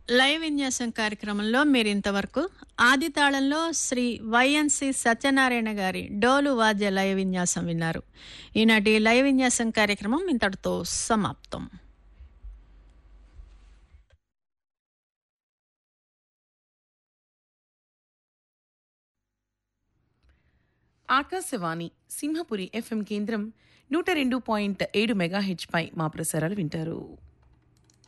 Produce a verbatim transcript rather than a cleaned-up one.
Live విన్యాసం కార్యక్రమంలో మీరింతవరకు ఆది తాళంలో శ్రీ వైఎన్సి సత్యనారాయణ గారి డోలు వాద్య లైవ్ విన్యాసం విన్నారు. ఈనాటి లైవ్ విన్యాసం కార్యక్రమం ఇంతటితో సమాప్తం. ఆకాశవాణి సింహపురి ఎఫ్ఎం కేంద్రం నూట రెండు పాయింట్ ఏడు మెగాహెచ్ పై మా ప్రసారాలు వింటారు.